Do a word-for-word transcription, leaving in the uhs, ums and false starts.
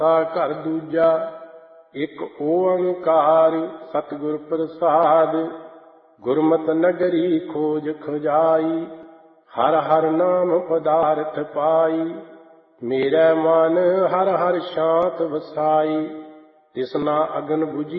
ਤਾ ਘਰ ਦੂਜਾ ਇੱਕ ਓੰਕਾਰ ਸਤਿਗੁਰ ਪ੍ਰਸਾਦ। ਗੁਰਮਤਿ ਨਗਰੀ ਖੋਜ ਖੁਜਾਈ ਹਰ ਹਰ ਨਾਮ ਪਦਾਰਥ ਪਾਈ। ਮੇਰਾ ਮਨ ਹਰ ਹਰ ਸ਼ਾਂਤ ਵਸਾਈ ਤਿਸਨਾ ਅਗਨ ਬੁਝੀ